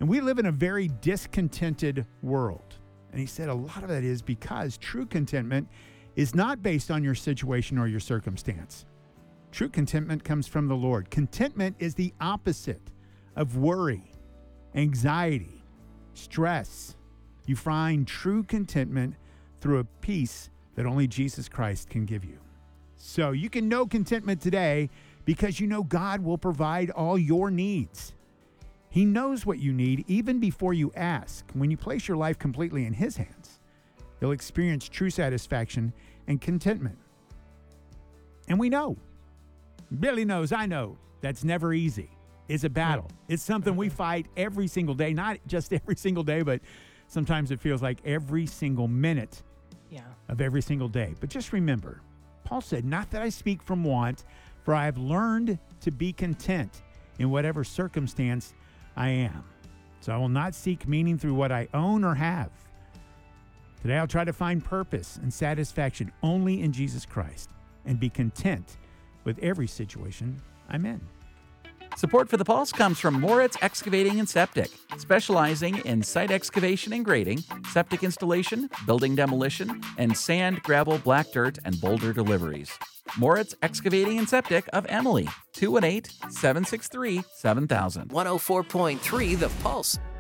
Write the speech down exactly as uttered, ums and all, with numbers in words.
And we live in a very discontented world. And he said a lot of that is because true contentment is not based on your situation or your circumstance. True contentment comes from the Lord. Contentment is the opposite of worry, anxiety, stress. You find true contentment through a peace that only Jesus Christ can give you. So you can know contentment today because you know God will provide all your needs. He knows what you need even before you ask. When you place your life completely in His hands, you'll experience true satisfaction and contentment. And we know, Billy knows, I know, that's never easy. It's a battle. It's something we fight every single day, not just every single day, but sometimes it feels like every single minute Yeah. of every single day. But just remember, Paul said, not that I speak from want, for I have learned to be content in whatever circumstance I am. So I will not seek meaning through what I own or have. Today I'll try to find purpose and satisfaction only in Jesus Christ and be content with every situation I'm in. Support for The Pulse comes from Moritz Excavating and Septic, specializing in site excavation and grading, septic installation, building demolition, and sand, gravel, black dirt, and boulder deliveries. Moritz Excavating and Septic of Emily, two one eight, seven six three, seven thousand. one oh four point three The Pulse.